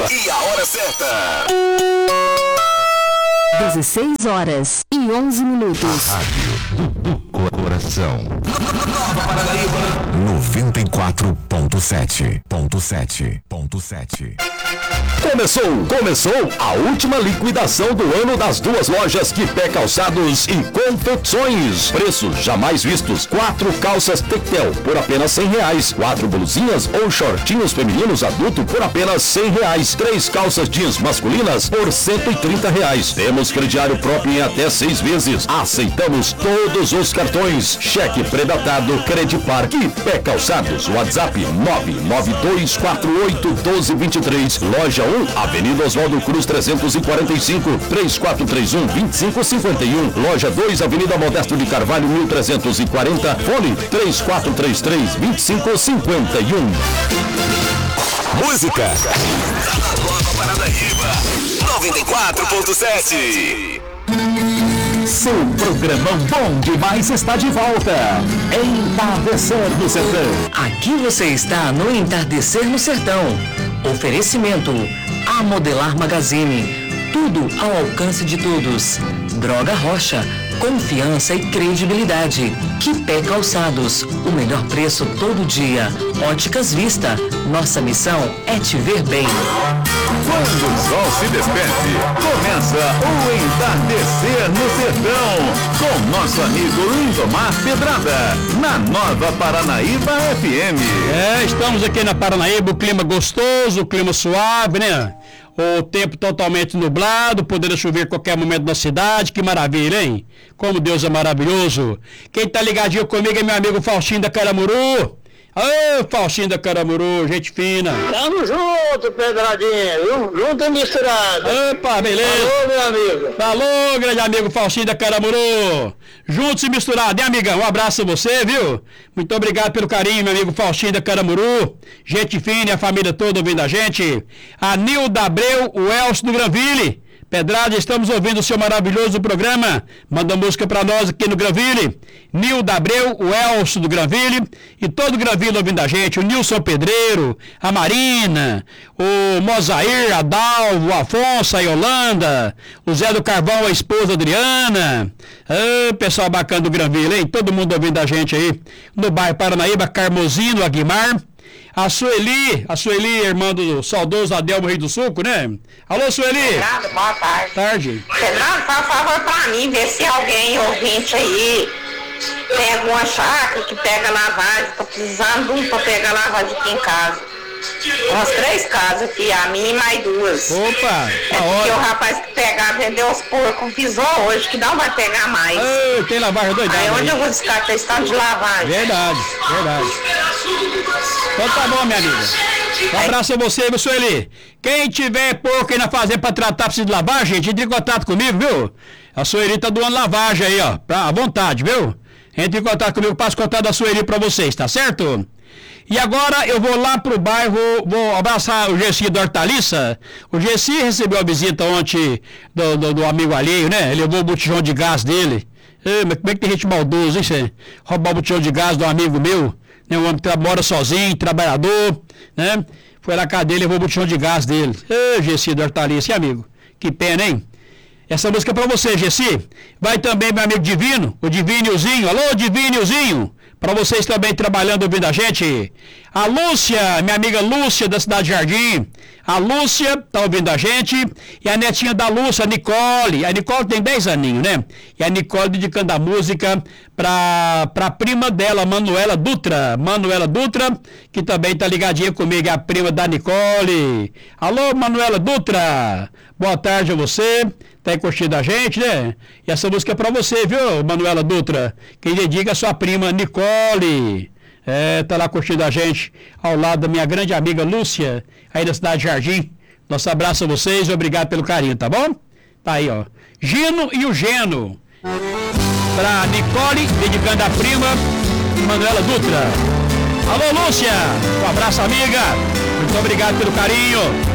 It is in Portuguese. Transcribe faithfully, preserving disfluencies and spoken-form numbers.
Paranaíba. E a hora certa. dezesseis horas e onze minutos. A rádio do, do coração. Nova Paranaíba. noventa e quatro ponto sete. Ponto sete. Ponto sete. Começou, começou a última liquidação do ano das duas lojas Quipé Calçados e Confecções. Preços jamais vistos. Quatro calças Tectel por apenas cem reais. Quatro blusinhas ou shortinhos femininos adulto por apenas cem reais. Três calças jeans masculinas por cento e trinta reais. Temos crediário próprio em até seis vezes. Aceitamos todos os cartões. Cheque predatado, Credipar, Quipé Calçados. WhatsApp nove nove dois quatro oito um dois dois três. Loja um, Avenida Oswaldo Cruz trezentos e quarenta e cinco, três quatro três um, dois cinco cinco um. Loja dois, Avenida Modesto de Carvalho mil trezentos e quarenta. Fone três quatro três três, dois cinco cinco um. Música da Nova Paranaíba noventa e quatro ponto sete. Seu programão bom demais está de volta. Entardecer no Sertão. Aqui você está no Entardecer no Sertão. Oferecimento A Modelar Magazine. Tudo ao alcance de todos. Droga Rocha. Confiança e credibilidade. Quipé Calçados. O melhor preço todo dia. Óticas Vista. Nossa missão é te ver bem. Quando o sol se despede, começa o Entardecer no Sertão, com nosso amigo Lindomar Pedrada, na Nova Paranaíba F M. É, estamos aqui na Paranaíba, o clima gostoso, o clima suave, né? O tempo totalmente nublado, podendo chover qualquer momento na cidade, que maravilha, hein? Como Deus é maravilhoso. Quem tá ligadinho comigo é meu amigo Faustinho da Caramuru. Ô, Faustinho da Caramuru, gente fina. Tamo junto, Pedradinha, junto e misturado. Opa, beleza. Falou, meu amigo. Falou, grande amigo Faustinho da Caramuru. Juntos e misturados, hein, amigão? Um abraço a você, viu? Muito obrigado pelo carinho, meu amigo Faustinho da Caramuru. Gente fina e a família toda ouvindo a gente. A Nilda Abreu, o Elcio do Granville. Pedrada, estamos ouvindo o seu maravilhoso programa. Manda música pra nós aqui no Granville. Nilda Abreu, o Elcio do Granville e todo o Granville ouvindo a gente. O Nilson Pedreiro, a Marina, o Mozair, a Dalvo, o Afonso, a Yolanda, o Zé do Carvão, a esposa Adriana. Ah, pessoal bacana do Granville, hein? Todo mundo ouvindo a gente aí. No bairro Paranaíba, Carmozino, Aguimar. A Sueli, a Sueli, irmã do saudoso Adelmo Rei do Suco, né? Alô, Sueli. Fernando, boa tarde. Tarde. Fernando, faz favor pra mim, ver se alguém ouvinte aí tem alguma chácara que pega lavagem. Tô precisando de um pra pegar lavagem aqui em casa. Umas três casas aqui, a minha e mais duas. Opa, é porque o rapaz que pegar, vendeu os porcos, visou hoje, que não vai pegar mais. Ei, tem lavagem doidada. Aí onde aí. eu vou buscar questão de lavagem? Verdade, verdade. Então tá bom, minha amiga. Um abraço a você, viu, Sueli? Quem tiver porco aí na fazenda pra tratar, precisa de lavagem, gente, entre em contato comigo, viu? A Sueli tá doando lavagem aí, ó, pra, à vontade, viu? Entre em contato comigo, passo contato da Sueli pra vocês, tá certo? E agora eu vou lá pro bairro, vou abraçar o Gessi do Hortaliça. O Gessi recebeu a visita ontem do, do, do amigo alheio, né? Ele levou o botijão de gás dele. Ei, mas como é que tem gente maldoso, hein, você? Roubar o botijão de gás do amigo meu, né? Um homem que mora sozinho, trabalhador, né? Foi lá cá dele, levou o botijão de gás dele. Ei, Gessi do Hortaliça, e amigo? Que pena, hein? Essa música é pra você, Gessi. Vai também meu amigo Divino, o Diviniozinho. Alô, Diviniozinho. Para vocês também trabalhando, ouvindo a gente. A Lúcia, minha amiga Lúcia da Cidade Jardim. A Lúcia tá ouvindo a gente. E a netinha da Lúcia, a Nicole. A Nicole tem dez aninhos, né? E a Nicole dedicando a música pra, pra prima dela, Manuela Dutra. Manuela Dutra, que também tá ligadinha comigo, é a prima da Nicole. Alô, Manuela Dutra. Boa tarde a você. Tá aí curtindo a gente, né? E essa música é pra você, viu, Manuela Dutra? Quem dedica a sua prima, Nicole. É, tá lá curtindo a gente, ao lado da minha grande amiga Lúcia, aí da Cidade Jardim. Nosso abraço a vocês e obrigado pelo carinho, tá bom? Tá aí, ó. Gino e o Geno. Pra Nicole, dedicando a prima, Manuela Dutra. Alô, Lúcia. Um abraço, amiga. Muito obrigado pelo carinho.